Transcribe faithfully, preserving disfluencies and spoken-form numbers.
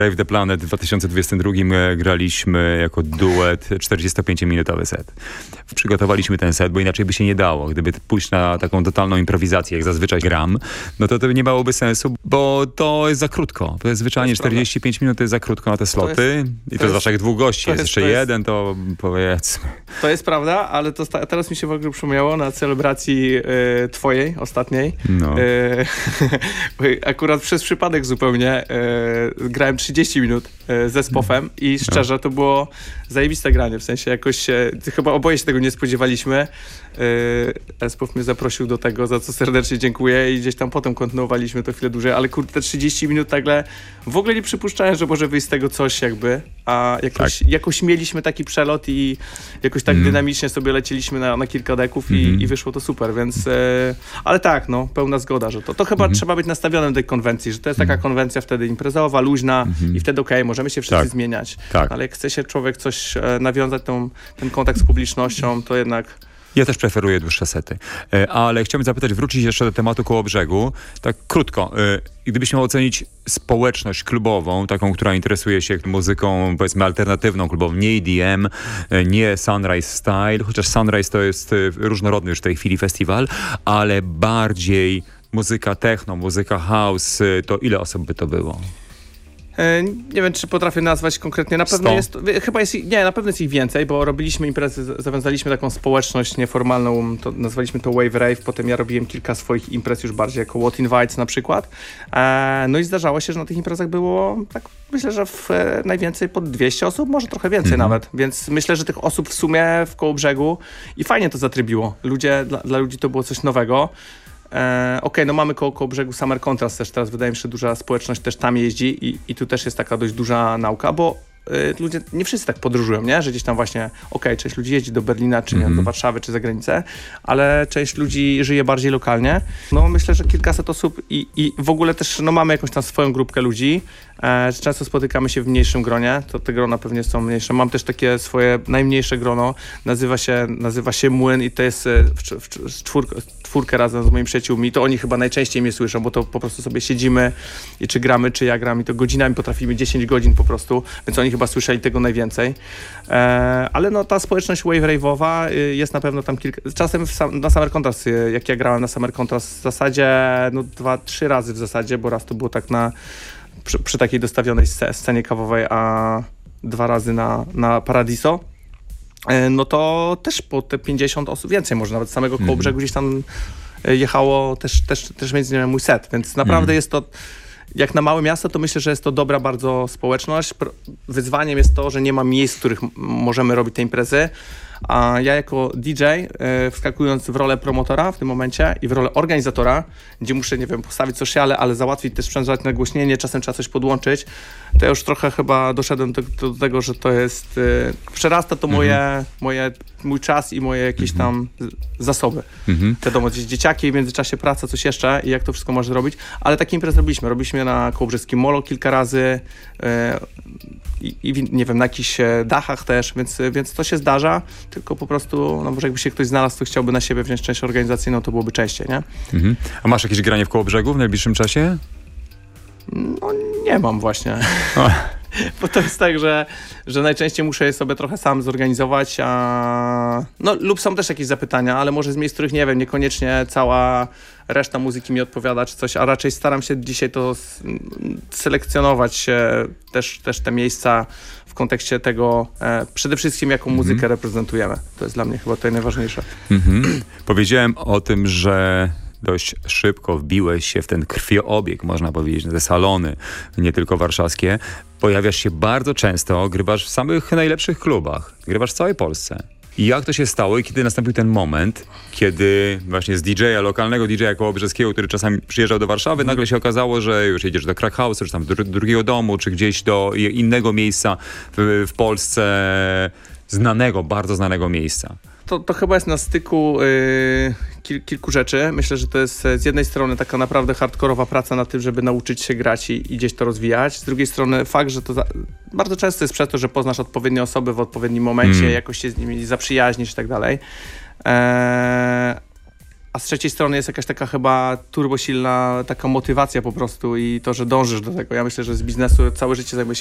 Rave the Planet w dwa tysiące dwudziestym drugim graliśmy jako duet czterdziestopięciominutowy set. Przygotowaliśmy ten set, bo inaczej by się nie dało. Gdyby pójść na taką totalną improwizację, jak zazwyczaj gram, no to to nie miałoby sensu, bo to jest za krótko. To jest zwyczajnie to jest czterdzieści pięć minut, to jest za krótko na te sloty. To jest, I to, to jest waszych dwóch gości. Jest, jest jeszcze to jest, jeden, to powiedzmy. To jest prawda, ale to sta- teraz mi się w ogóle przypomniało na celebracji y, twojej, ostatniej. No. Y, akurat przez przypadek zupełnie y, grałem trzydzieści minut y, ze Spofem i szczerze, to było zajebiste granie, w sensie jakoś y, chyba oboje się tego nie spodziewaliśmy. Y, Spof mnie zaprosił do tego, za co serdecznie dziękuję i gdzieś tam potem kontynuowaliśmy to chwilę dłużej, ale kurde, te trzydzieści minut nagle w ogóle nie przypuszczałem, że może wyjść z tego coś jakby, a jakoś, tak. jakoś mieliśmy taki przelot i jakoś tak mm. dynamicznie sobie lecieliśmy na, na kilka deków mm. i, i wyszło to super, więc y, ale tak, no, pełna zgoda, że to, to chyba mm. trzeba być nastawionym do tej konwencji, że to jest taka mm. konwencja wtedy imprezowa, luźna mm-hmm. i wtedy okej, okay, możemy się wszyscy tak. zmieniać, tak. ale jak chce się człowiek coś e, nawiązać, tą, ten kontakt z publicznością, to jednak... Ja też preferuję dłuższe sety, e, ale chciałbym zapytać, wrócić jeszcze do tematu Kołobrzegu, tak krótko. E, gdybyś miał ocenić społeczność klubową, taką, która interesuje się muzyką, powiedzmy, alternatywną klubową, nie E D M, e, nie Sunrise Style, chociaż Sunrise to jest e, różnorodny już w tej chwili festiwal, ale bardziej muzyka techno, muzyka house, e, to ile osób by to było? Nie wiem, czy potrafię nazwać konkretnie. Na pewno sto jest, chyba jest, nie, na pewno jest ich więcej, bo robiliśmy imprezy, zawiązaliśmy taką społeczność nieformalną, to nazwaliśmy to Wave Rave, potem ja robiłem kilka swoich imprez już bardziej jako What Invites na przykład. No i zdarzało się, że na tych imprezach było, tak myślę, że w, najwięcej pod dwieście osób, może trochę więcej mm-hmm. nawet, więc myślę, że tych osób w sumie w Kołobrzegu i fajnie to zatrybiło. Ludzie, dla, dla ludzi to było coś nowego. E, Okej, okay, no mamy koło, koło brzegu Summer Contrast też teraz, wydaje mi się, że duża społeczność też tam jeździ i, i tu też jest taka dość duża nauka, bo y, ludzie, nie wszyscy tak podróżują, nie? Że gdzieś tam właśnie, okej, okay, część ludzi jeździ do Berlina, czy mm-hmm. nie wiem, do Warszawy, czy za granicę, ale część ludzi żyje bardziej lokalnie. No myślę, że kilkaset osób i, i w ogóle też no, mamy jakąś tam swoją grupkę ludzi. E, często spotykamy się w mniejszym gronie, to te grona pewnie są mniejsze. Mam też takie swoje najmniejsze grono, nazywa się, nazywa się Młyn i to jest w, w, w czwórkę, czwórkę razem z moimi przyjaciółmi. To oni chyba najczęściej mnie słyszą, bo to po prostu sobie siedzimy i czy gramy, czy ja gram i to godzinami potrafimy, dziesięć godzin po prostu, więc oni chyba słyszeli tego najwięcej. E, ale no ta społeczność wave rave'owa y, jest na pewno tam kilka... Czasem w sam, na Summer Contrast, y, jak ja grałem na Summer Contrast w zasadzie, no dwa, trzy razy w zasadzie, bo raz to było tak na Przy, przy takiej dostawionej scenie kawowej, a dwa razy na, na Paradiso, no to też po te pięćdziesiąt osób, więcej może nawet z samego mm. Kołobrzegu gdzieś tam jechało też, też, też między innymi mój set, więc naprawdę mm. jest to, jak na małe miasto, to myślę, że jest to dobra bardzo społeczność. Wyzwaniem jest to, że nie ma miejsc, w których m- możemy robić te imprezy, a ja jako D J, e, wskakując w rolę promotora w tym momencie i w rolę organizatora, gdzie muszę, nie wiem, postawić sociale, ale załatwić też sprzęt nagłośnienie, czasem trzeba coś podłączyć, to ja już trochę chyba doszedłem do, do, do tego, że to jest, e, przerasta to moje, mhm. moje, mój czas i moje jakieś mhm. tam zasoby. Mhm. Wiadomo, gdzieś dzieciaki, w międzyczasie praca, coś jeszcze i jak to wszystko można zrobić, ale taki imprez robiliśmy. Robiliśmy na Kołobrzeskim Molo kilka razy e, i, i nie wiem, na jakichś dachach też, więc, więc to się zdarza. Tylko po prostu, no może jakby się ktoś znalazł, kto chciałby na siebie wziąć część organizacyjną, to byłoby częściej, nie? Mhm. A masz jakieś granie w Kołobrzegu w najbliższym czasie? No nie mam właśnie. Bo to jest tak, że, że najczęściej muszę je sobie trochę sam zorganizować, a... no lub są też jakieś zapytania, ale może z miejsc, których nie wiem, niekoniecznie cała reszta muzyki mi odpowiada czy coś, a raczej staram się dzisiaj to selekcjonować też, też te miejsca w kontekście tego, e, przede wszystkim jaką mm-hmm. muzykę reprezentujemy. To jest dla mnie chyba to najważniejsze. Mm-hmm. Powiedziałem o tym, że dość szybko wbiłeś się w ten krwioobieg, można powiedzieć, na te salony, nie tylko warszawskie. Pojawiasz się bardzo często, grywasz w samych najlepszych klubach, grywasz w całej Polsce. I jak to się stało i kiedy nastąpił ten moment, kiedy właśnie z D J a, lokalnego D J a kołobrzeskiego, który czasami przyjeżdżał do Warszawy, nagle się okazało, że już jedziesz do Krakausu, czy tam do drugiego domu, czy gdzieś do innego miejsca w, w Polsce, znanego, bardzo znanego miejsca. To, to chyba jest na styku yy, kil, kilku rzeczy. Myślę, że to jest z jednej strony taka naprawdę hardkorowa praca na tym, żeby nauczyć się grać i, i gdzieś to rozwijać. Z drugiej strony fakt, że to za, bardzo często jest przez to, że poznasz odpowiednie osoby w odpowiednim momencie, mm. jakoś się z nimi zaprzyjaźnisz i tak dalej. Eee, a z trzeciej strony jest jakaś taka chyba turbosilna taka motywacja po prostu i to, że dążysz do tego. Ja myślę, że z biznesu całe życie zajmuję się